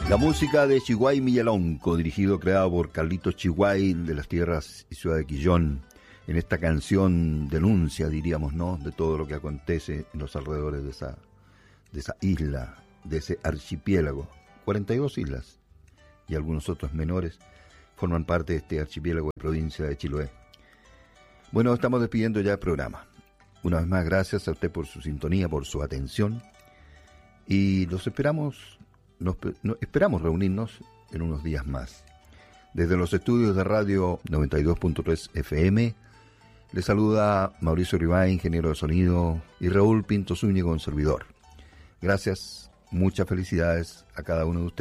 La música de Chihuay Millalonco, dirigido, creado por Carlitos Chihuay de las tierras y ciudad de Quillón. En esta canción denuncia, diríamos, ¿no?, de todo lo que acontece en los alrededores de esa isla, de ese archipiélago. 42 islas y algunos otros menores forman parte de este archipiélago de provincia de Chiloé. Bueno, estamos despidiendo ya el programa. Una vez más, gracias a usted por su sintonía, por su atención. Y esperamos reunirnos en unos días más. Desde los estudios de radio 92.3 FM, le saluda Mauricio Ribay, ingeniero de sonido, y Raúl Pinto Zúñiga, un servidor. Gracias, muchas felicidades a cada uno de ustedes.